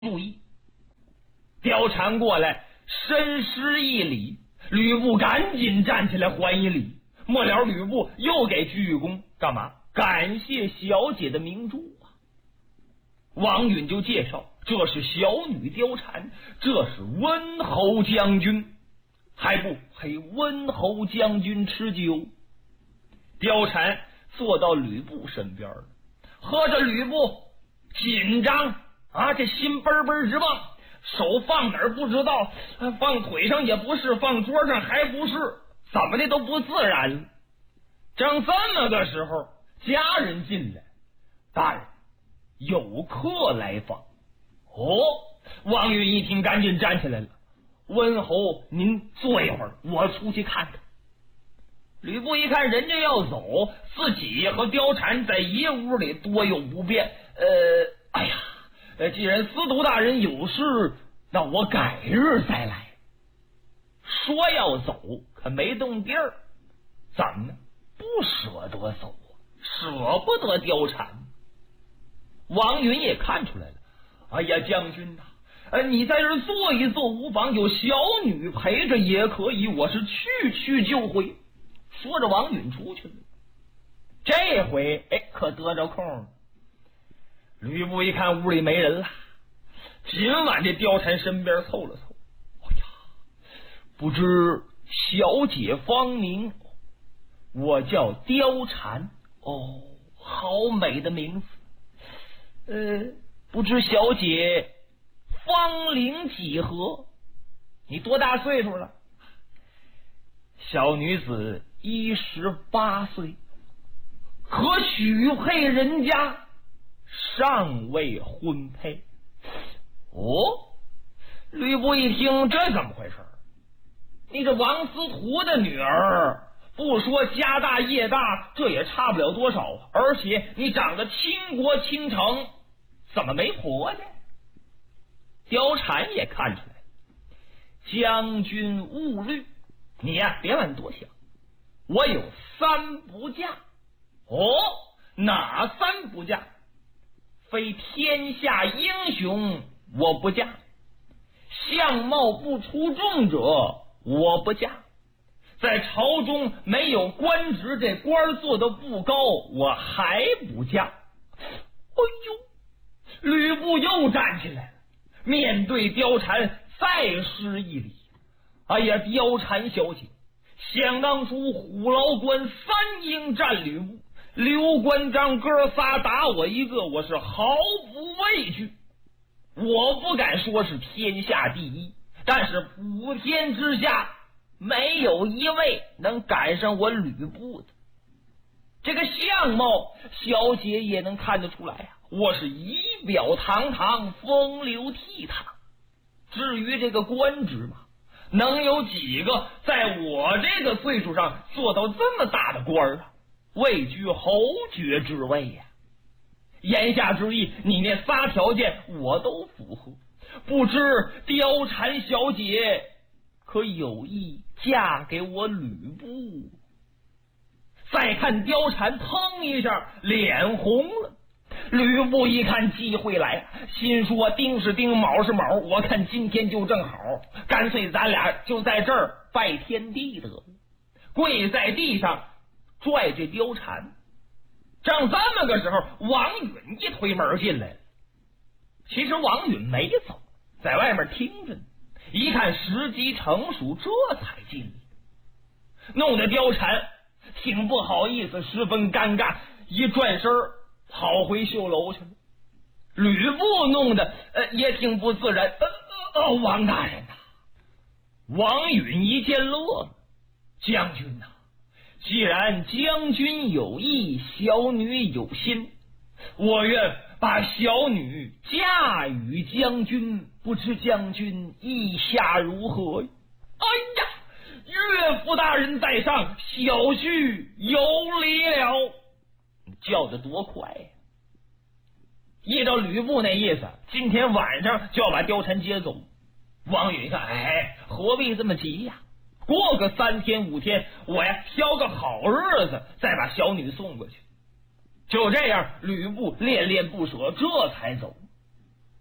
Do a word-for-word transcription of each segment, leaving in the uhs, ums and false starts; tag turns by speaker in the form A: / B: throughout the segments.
A: 注意。貂蝉过来深施一礼，吕布赶紧站起来还一礼。末了，吕布又给鞠一躬，干嘛？感谢小姐的明珠啊！王允就介绍，这是小女貂蝉，这是温侯将军，还不陪温侯将军吃酒。貂蝉坐到吕布身边了，喝着吕布紧张啊，这心嘣嘣直棒，手放哪儿不知道，放腿上也不是，放桌上还不是，怎么的都不自然。正这么个时候，家人进来，大人有客来访。哦，王允一听赶紧站起来了，温侯您坐一会儿，我出去看看。吕布一看人家要走，自己和貂蝉在一屋里多有不便，呃，哎呀，呃，既然司徒大人有事，那我改日再来。说要走，可没动地儿，怎么呢？不舍得走，舍不得貂蝉。王允也看出来了，哎呀，将军呐、啊，呃，你在这坐一坐无妨，有小女陪着也可以，我是去去就回。说着，王允出去了。这回哎，可得着空了。吕布一看屋里没人了，紧往这貂蝉身边凑了凑。哎呀，不知小姐芳名？我叫貂蝉。哦，好美的名字。呃，不知小姐芳龄几何？你多大岁数了？小女子一十八岁，可许配人家，尚未婚配。哦，吕布一听，这怎么回事？你这王司徒的女儿，不说家大业大，这也差不了多少，而且你长得倾国倾城，怎么没婆呢？貂蝉也看出来了，将军勿虑，你呀、啊、别往多想，我有三不嫁。哦，哪三不嫁？非天下英雄我不嫁，相貌不出众者我不嫁，在朝中没有官职，这官做的不高，我还不嫁。哎呦，吕布又站起来了，面对貂蝉再施一礼。哎呀，貂蝉小姐，想当初虎牢关三英战吕布，刘关张哥仨打我一个，我是毫不畏惧。我不敢说是天下第一，但是普天之下没有一位能赶上我吕布的。这个相貌小姐也能看得出来啊，我是仪表堂堂，风流倜傥。至于这个官职嘛，能有几个在我这个岁数上做到这么大的官啊？位居侯爵之位呀、啊！言下之意，你那仨条件我都符合，不知貂蝉小姐可有意嫁给我吕布？再看貂蝉腾一下脸红了。吕布一看机会来，心说丁是丁，卯是卯，我看今天就正好，干脆咱俩就在这儿拜天地得了。跪在地上拽着貂蝉。正这么个时候，王允一推门进来了。其实王允没走，在外面听着呢，一看时机成熟，这才进来，弄得貂蝉挺不好意思，十分尴尬，一转身跑回绣楼去了。吕布弄得呃也挺不自然，呃呃王大人呐、啊！王允一见乐了，将军呐、啊，既然将军有意，小女有心，我愿把小女嫁与将军，不知将军意下如何？哎呀，岳父大人在上，小婿有礼了。叫得多快呀！依照吕布那意思，今天晚上就要把貂蝉接走。王允一看，哎，何必这么急呀？过个三天五天，我呀挑个好日子再把小女送过去。就这样，吕布恋恋不舍，这才走。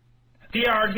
A: 第二天。